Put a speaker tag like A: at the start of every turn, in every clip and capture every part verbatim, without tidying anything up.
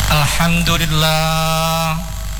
A: Alhamdulillah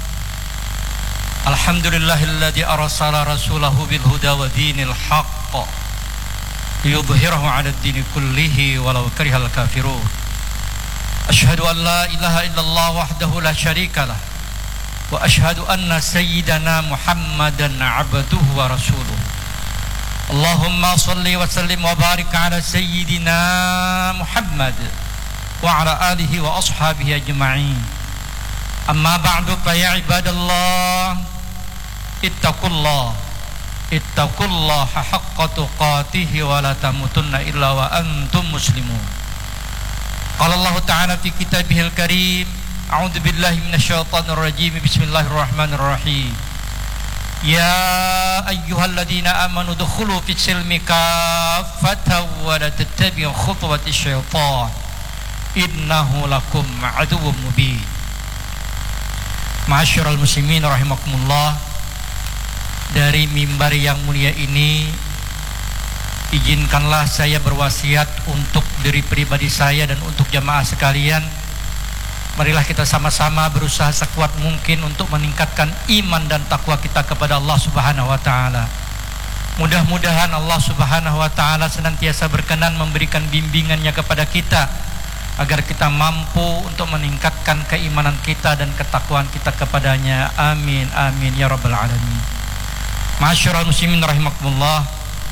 A: Alhamdulillahilladzi arsala rasulahu bil huda wa dinil haqq liyudhhirahu 'ala ad-dini kullihi walau karihal kafirun. Asyhadu an la ilaha illallah wahdahu la syarikalah wa asyhadu anna sayyidana Muhammadan 'abduhu wa rasuluh. Allahumma shalli wa sallim wa barik 'ala sayyidina Muhammad wa ala alihi wa ashabihi ajma'in. Amma ba'du fa ya ibadallah ittaqullah ittaqullaha haqqa tuqatih wa la tamutunna illa wa antum muslimun. Qala Allah ta'ala fi kitabihil karim, a'udzu billahi minasyaitonir rajim, bismillahirrahmanirrahim. Ya ayyuhalladzina amanu dukhulu fis silmi kaffatan wa la tattabi'u khutuwatis syaitan innahu lakum aduwwum mubin. Ma'asyiral muslimin rahimakumullah, dari mimbar yang mulia ini izinkanlah saya berwasiat untuk diri pribadi saya dan untuk jamaah sekalian. Marilah kita sama-sama berusaha sekuat mungkin untuk meningkatkan iman dan takwa kita kepada Allah Subhanahu wa taala. Mudah-mudahan Allah Subhanahu wa taala senantiasa berkenan memberikan bimbingannya kepada kita agar kita mampu untuk meningkatkan keimanan kita dan ketakwaan kita kepadanya. Amin amin ya rabbal alamin. Ma'asyiral muslimin rahimakumullah,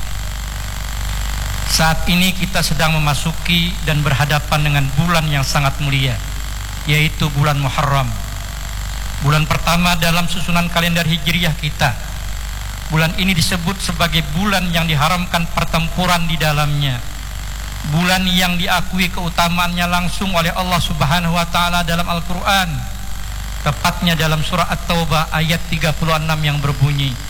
A: saat ini kita sedang memasuki dan berhadapan dengan bulan yang sangat mulia, yaitu bulan Muharram, bulan pertama dalam susunan kalender hijriyah kita. Bulan ini disebut sebagai bulan yang diharamkan pertempuran di dalamnya, bulan yang diakui keutamaannya langsung oleh Allah Subhanahu wa taala dalam Al-Qur'an, tepatnya dalam surah At-Taubah ayat tiga puluh enam yang berbunyi,